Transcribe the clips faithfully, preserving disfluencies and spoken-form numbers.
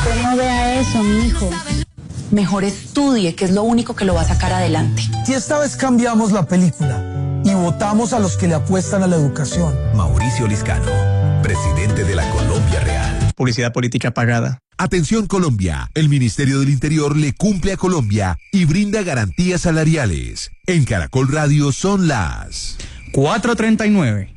Usted no vea eso, mi hijo. Mejor estudie, que es lo único que lo va a sacar adelante. Y esta vez cambiamos la película y votamos a los que le apuestan a la educación. Mauricio Liscano, presidente de la Colombia Real. Publicidad política pagada. Atención Colombia, el Ministerio del Interior le cumple a Colombia y brinda garantías salariales. En Caracol Radio son las cuatro treinta y nueve.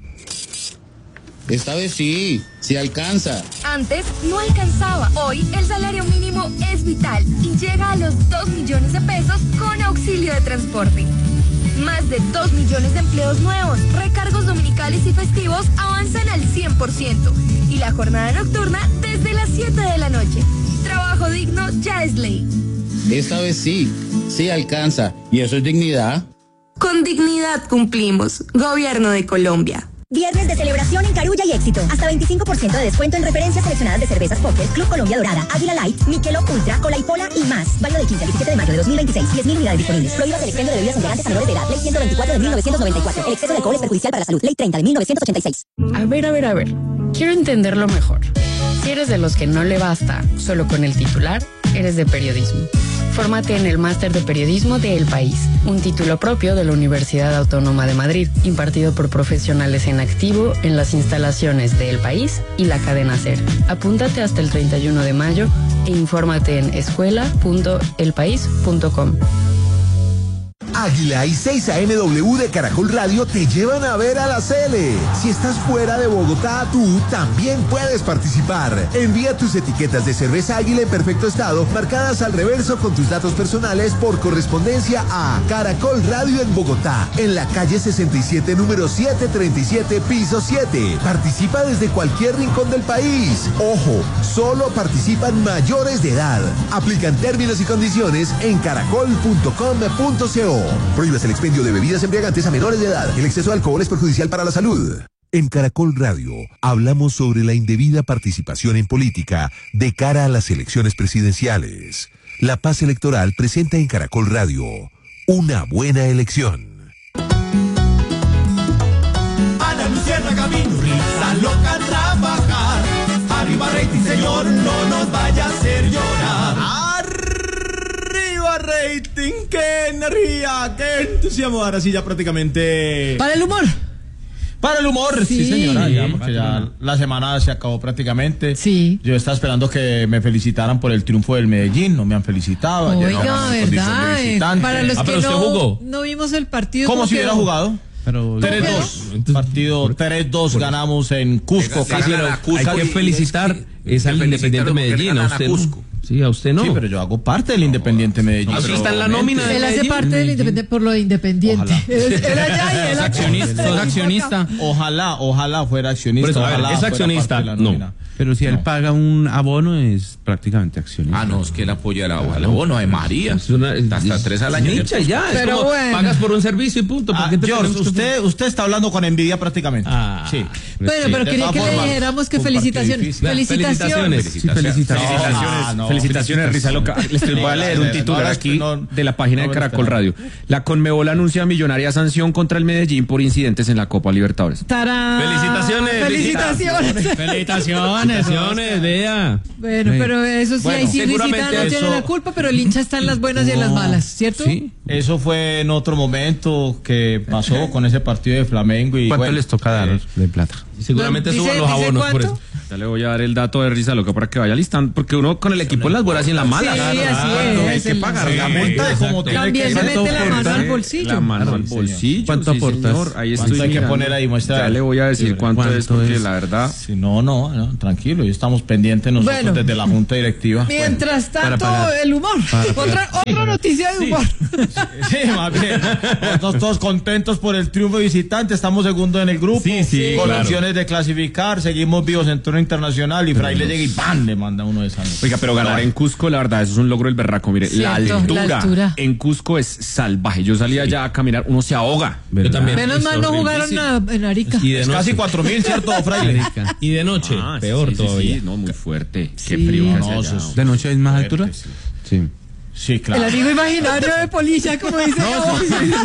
Esta vez sí, sí alcanza. Antes no alcanzaba. Hoy el salario mínimo es vital y llega a los dos millones de pesos con auxilio de transporte. Más de dos millones de empleos nuevos, recargos dominicales y festivos avanzan al cien por ciento. Y la jornada nocturna desde las siete de la noche. Trabajo digno ya es ley. Esta vez sí, sí alcanza. ¿Y eso es dignidad? Con dignidad cumplimos. Gobierno de Colombia. Viernes de celebración en Carulla y Éxito. Hasta veinticinco por ciento de descuento en referencias seleccionadas de cervezas Póker, Club Colombia Dorada, Águila Light, Michelob Ultra, Cola y Pola y más. Válido del quince al diecisiete de mayo de dos mil veintiséis. diez mil unidades disponibles. Prohíbas el expendio de bebidas embriagantes a menores de edad. Ley ciento veinticuatro de mil novecientos noventa y cuatro. El exceso de alcohol es perjudicial para la salud. Ley treinta de mil novecientos ochenta y seis. A ver, a ver, a ver. Quiero entenderlo mejor. Si eres de los que no le basta solo con el titular, eres de periodismo. Fórmate en el Máster de Periodismo de El País, un título propio de la Universidad Autónoma de Madrid, impartido por profesionales en activo en las instalaciones de El País y la cadena SER. Apúntate hasta el treinta y uno de mayo e infórmate en escuela punto el país punto com. Águila y seis A M W de Caracol Radio te llevan a ver a la Cele. Si estás fuera de Bogotá, tú también puedes participar. Envía tus etiquetas de cerveza Águila en perfecto estado, marcadas al reverso con tus datos personales por correspondencia a Caracol Radio en Bogotá, en la calle sesenta y siete, número setecientos treinta y siete, piso siete. Participa desde cualquier rincón del país. Ojo, solo participan mayores de edad. Aplican términos y condiciones en caracol punto com punto co. Prohíbas el expendio de bebidas embriagantes a menores de edad. El exceso de alcohol es perjudicial para la salud. En Caracol Radio hablamos sobre la indebida participación en política de cara a las elecciones presidenciales. La Paz Electoral presenta en Caracol Radio una buena elección. Ana Luciana Camino, risa loca trabajar. Arriba rating, señor, no nos vaya a hacer llorar. Rating, qué energía, qué entusiasmo. Ahora sí, ya prácticamente. Para el humor. Para el humor, sí, sí señora. Sí, ya, porque ya la semana se acabó prácticamente. Sí. Yo estaba esperando que me felicitaran por el triunfo del Medellín, no me han felicitado. Oiga, no, verdad. Para los ah, que no, jugó. no vimos el partido. ¿Cómo si hubiera quedó? jugado? tres dos. Partido tres dos ganamos en Cusco. Casi era Cusco. Hay que felicitar es al Independiente Medellín. A usted Cusco. Sí, a usted no. Sí, pero yo hago parte del Independiente Medellín. No, pero está en la nómina. Él hace parte del Independiente por lo de Independiente. Él, él allá y él accionista. ¿Sos accionista? Ojalá, ojalá fuera accionista. Eso, ojalá ver, es accionista. No. Pero si no. él paga un abono, es prácticamente accionista. Ah, no, es que él apoya el abono de María. Es una, hasta tres al año. Hincha, ya. Pero es como bueno. pagas por un servicio y punto. Ah, George, usted, usted está hablando con envidia prácticamente. Ah, sí. Bueno, sí, pero quería que le dijéramos que felicitaciones. Felicitaciones. Sí, felicitaciones. Ah, no, felicitaciones, Risa Loca. Les voy a leer un titular aquí de la página de Caracol Radio. La Conmebol anuncia millonaria sanción contra el Medellín por incidentes en la Copa Libertadores. ¡Tarán! Felicitaciones. Felicitaciones. Felicitaciones. Vea. Bueno, sí. pero eso sí, bueno, ahí sí Risita no eso... tiene la culpa, pero el hincha está en las buenas no. y en las malas, ¿cierto? Sí. Eso fue en otro momento que pasó con ese partido de Flamengo. Y ¿cuánto bueno, les toca dar eh, de plata? Seguramente no, suban dice, los abonos dice por eso. Ya le voy a dar el dato de Risa Loca para que vaya listando, porque uno con el equipo en las buenas y en las malas. Sí, claro, así claro, es. Hay que pagar sí, la multa de como tiene También que se mete la mano al ¿eh? bolsillo. La mano al bolsillo. ¿Cuánto sí, aportas? Señor. Ahí estoy hay que poner ahí muestra. Ya le voy a decir cuánto es, porque es? la verdad. Sí, no, no, no, tranquilo, estamos pendientes nosotros bueno, desde la Junta Directiva. Mientras bueno, tanto, el humor. Otra, otra noticia de humor. Sí, sí, más bien. Nosotros todos contentos por el triunfo visitante, estamos segundos en el grupo. Sí, sí, con claro. opciones de clasificar, seguimos vivos en torneo internacional y Fraile llega y ¡pam! Le manda uno de esas. Oiga, pero ganar en Cusco, la verdad, eso es un logro del berraco. Mire, Cierto, la, altura la altura en Cusco es salvaje. Yo salía allá sí. a caminar, uno se ahoga. Yo también. Menos mal no jugaron nada en Arica. Y de es casi cuatro mil, ¿cierto, Fraile? Y de noche, ah, peor sí, sí, todavía. Sí, no, muy fuerte. Sí. Qué frío. No, ¿De noche es más altura? Sí. sí. Sí, claro. El amigo imaginario de Polilla, como dice. No,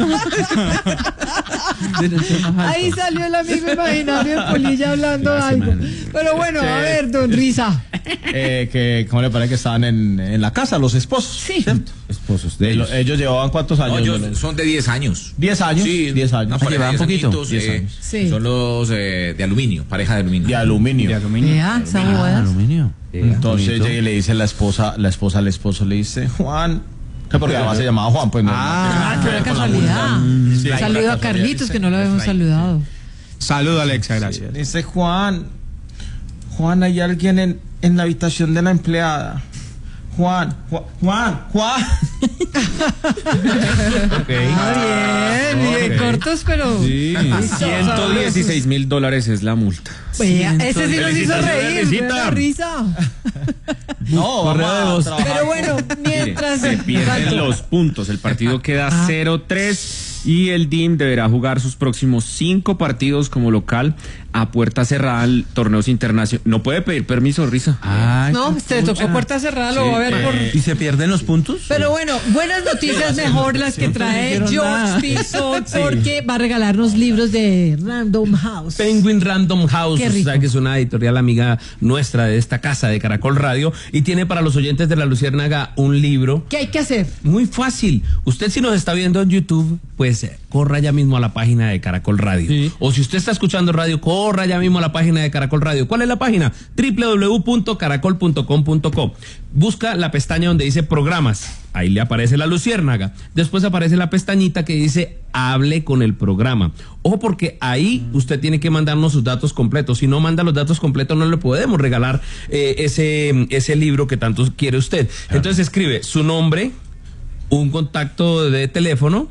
ahí salió el amigo imaginario de Polilla hablando algo. Pero bueno, a ver, don Risa. Eh, que, ¿cómo le parece que estaban en, en la casa los esposos? Sí. ¿Cierto? Esposos de ellos. Ellos llevaban ¿cuántos años? No, ellos son de diez años. ¿diez años? Sí, diez años. No, llevaban poquito. Añitos, diez eh, años. Sí. Son los eh, de aluminio, pareja de aluminio. De aluminio. De aluminio. Vea, esa Ah, boda. aluminio. Entonces llega y le dice la esposa, la esposa al esposo le dice, Juan, que porque además se llamaba Juan, pues no. Ah, no, qué buena casualidad. Sí, Saludo a sí. Carlitos, que no lo habíamos saludado. Saludo, Alexa, gracias. Sí, dice Juan, Juan, hay alguien en, en la habitación de la empleada. Juan, Juan, Juan, Juan. Okay. Ah, bien, bien, Ok. cortos, pero. Sí. ciento dieciséis mil dólares es la multa. Vea, ese sí nos hizo reír, Felicitaciones, buena risa. No, Correo vamos de a voz. trabajar. Pero bueno, mientras. Se pierden los puntos. El partido queda cero tres y el D I M deberá jugar sus próximos cinco partidos como local a puerta cerrada en torneos internacionales. No puede pedir permiso, Risa. Ay, No, se tocó puerta cerrada, lo Sí, va a ver por. ¿y se pierden los puntos? Pero bueno, buenas noticias mejor las que trae dijeron George nada. Pinson, porque va a regalarnos libros de Random House. Penguin Random House, Qué o rico. sea que es una editorial amiga nuestra de esta casa de Caracol Radio y tiene para los oyentes de La Luciérnaga un libro. ¿Qué hay que hacer? Muy fácil. Usted si nos está viendo en YouTube, pues eh, corra ya mismo a la página de Caracol Radio. Sí. O si usted está escuchando radio, corra ya mismo a la página de Caracol Radio. ¿Cuál es la página? doble u doble u doble u punto caracol punto com punto co. Busca la pestaña donde dice programas. Ahí le aparece La Luciérnaga. Después aparece la pestañita que dice hable con el programa. Ojo, porque ahí usted tiene que mandarnos sus datos completos. Si no manda los datos completos, no le podemos regalar eh, ese, ese libro que tanto quiere usted. Entonces escribe su nombre, un contacto de teléfono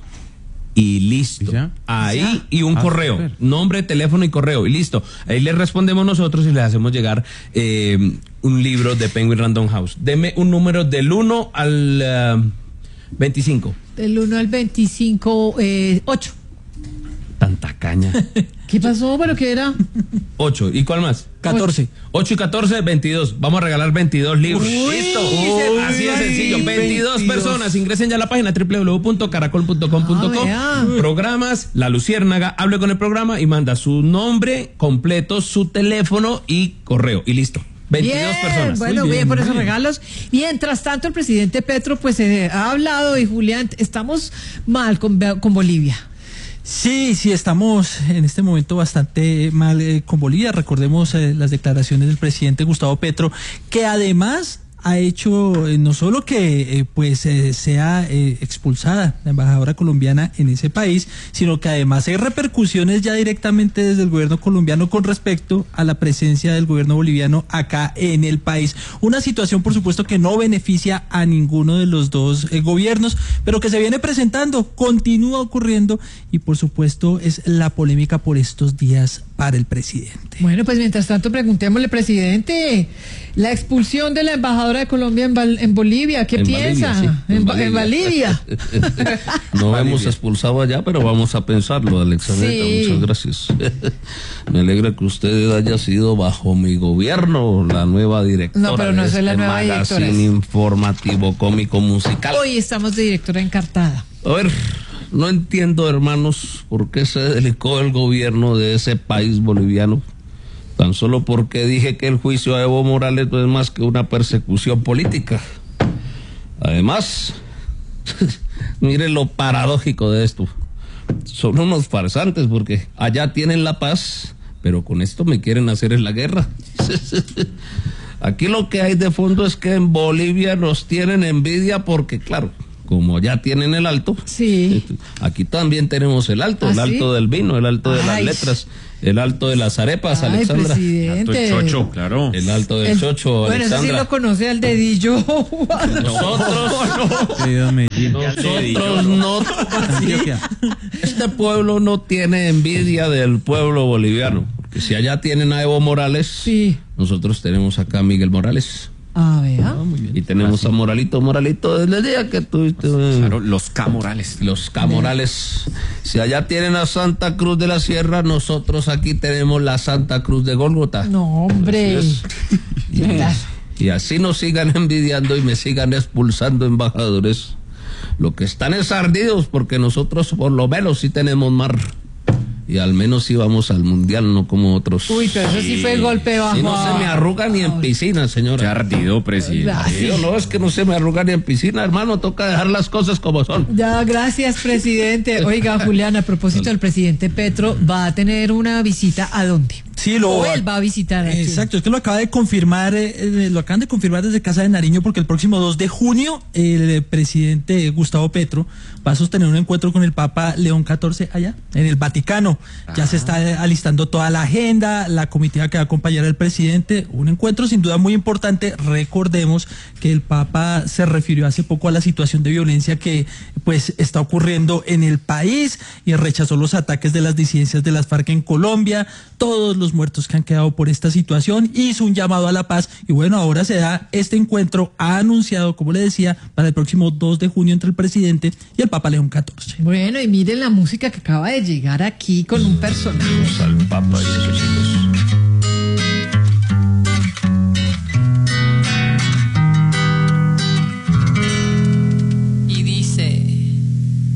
y listo. ¿Y ya? Ahí ¿Ya? y un Ah, correo. super. Nombre, teléfono y correo. Y listo. Ahí le respondemos nosotros y le hacemos llegar eh, un libro de Penguin Random House. Deme un número del uno al uh, veinticinco. Del uno al veinticinco, eh, ocho. Tanta caña. ¿Qué pasó? ¿Pero qué era? ocho. ¿Y cuál más? catorce. ocho y catorce, veintidós. Vamos a regalar veintidós libros. Uy, Listo. Uy, Así de sencillo. veintidós, veintidós. personas. Ingresen ya a la página doble u doble u doble u punto caracol punto com punto co. Ah, vea. Programas, La Luciérnaga. Hable con el programa y manda su nombre completo, su teléfono y correo. Y listo. veintidós Bien, personas. bueno, Muy bien, por esos muy regalos. Mientras tanto, el presidente Petro pues eh, ha hablado y Julián, estamos mal con, con Bolivia. Sí, sí, estamos en este momento bastante mal eh, con Bolivia. Recordemos eh, las declaraciones del presidente Gustavo Petro, que además ha hecho eh, no solo que eh, pues eh, sea eh, expulsada la embajadora colombiana en ese país, sino que además hay repercusiones ya directamente desde el gobierno colombiano con respecto a la presencia del gobierno boliviano acá en el país. Una situación, por supuesto, que no beneficia a ninguno de los dos eh, gobiernos, pero que se viene presentando, continúa ocurriendo y por supuesto es la polémica por estos días para el presidente. Bueno, pues mientras tanto preguntémosle, presidente, la expulsión de la embajadora de Colombia en, Val- en Bolivia, ¿qué En piensa? Valdivia, sí, en, en Ba- en Bolivia. No Valdivia. hemos expulsado allá, pero vamos a pensarlo, Alexandra. Sí. Muchas gracias. Me alegra que usted haya sido bajo mi gobierno la nueva directora. No, pero no de soy la este nueva directora. magazine informativo, cómico, musical. Hoy estamos de directora encartada. A ver, no entiendo, hermanos, por qué se delicó el gobierno de ese país boliviano. Tan solo porque dije que el juicio a Evo Morales no es más que una persecución política. Además, mire lo paradójico de esto. Son unos farsantes porque allá tienen la paz, pero con esto me quieren hacer en la guerra. Aquí lo que hay de fondo es que en Bolivia nos tienen envidia porque, claro, como ya tienen el alto, sí. Aquí también tenemos el alto, ¿Ah, el sí? alto del vino, el alto de Ay. las letras, el alto de las arepas, Ay, Alexandra. presidente. El alto del chocho, claro. El alto del El- chocho, Bueno, eso sí Alexandra. lo conoce al dedillo. Nosotros, Querido Medellín. nosotros no, Antioquia. este pueblo no tiene envidia del pueblo boliviano, porque si allá tienen a Evo Morales, Sí. nosotros tenemos acá a Miguel Morales. Ah, vea. Y tenemos a Moralito, Moralito, desde el día que tuviste... eh, Claro, los K Morales. Los K Morales. Si allá tienen a Santa Cruz de la Sierra, nosotros aquí tenemos la Santa Cruz de Gólgota. No, hombre. Así es. Y, y así nos sigan envidiando y me sigan expulsando embajadores, lo que están es ardidos porque nosotros por lo menos sí tenemos mar. Y al menos sí vamos al mundial, no como otros. Uy, pero eso sí fue golpe bajo. Y no se me arruga ni en piscina, señora. Qué ardido, presidente. Ardido, no, es que no se me arruga ni en piscina, hermano, toca dejar las cosas como son. Ya, gracias, presidente. Oiga, Julián, a propósito del presidente Petro, ¿va a tener una visita a dónde? Sí, lo o él va a visitar aquí. Exacto, es que lo acaba de confirmar, eh, lo acaban de confirmar desde Casa de Nariño, porque el próximo dos de junio el presidente Gustavo Petro va a sostener un encuentro con el Papa León catorce allá, en el Vaticano. Ah. Ya se está alistando toda la agenda, la comitiva que va a acompañar al presidente, un encuentro sin duda muy importante. Recordemos que el Papa se refirió hace poco a la situación de violencia que pues está ocurriendo en el país y rechazó los ataques de las disidencias de las FARC en Colombia, todos los muertos que han quedado por esta situación, hizo un llamado a la paz y bueno, ahora se da este encuentro, ha anunciado, como le decía, para el próximo dos de junio entre el presidente y el Papa León catorce. Bueno, y miren la música que acaba de llegar aquí con un personaje. Al Papa y sus hijos.